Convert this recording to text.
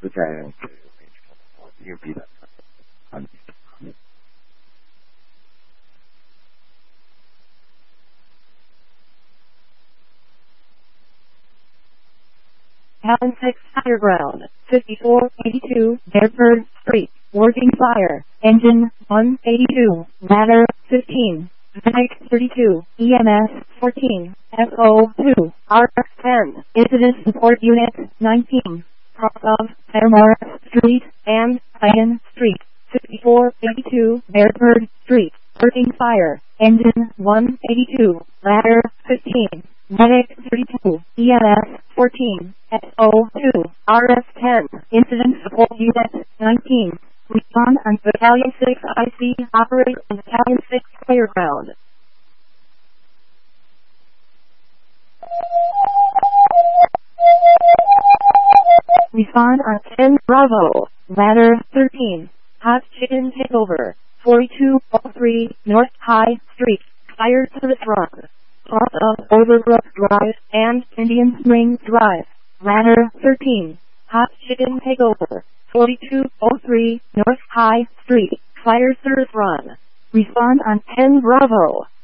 是在硬币的啊。 Town 6 Higher Ground, 5482 Bedford Street, working fire, engine 182, ladder 15, Mike 32, EMS 14, FO2, R10, incident support unit 19, cross of Fairmont Street and Pine Street, 5482 Bedford Street, working fire, engine 182, ladder 15, Medic 32, EMS 14, SO2, RS10, Incident Support Unit 19, respond on Battalion 6 IC, operate on Battalion 6 Clear Ground. Respond on 10 Bravo, ladder 13, hot chicken takeover, 4203 North High Street, fire to the front. Cross of Overbrook Drive and Indian Springs Drive, ladder 13, hot chicken takeover, 4203 North High Street, fire service run. Respond on 10 Bravo,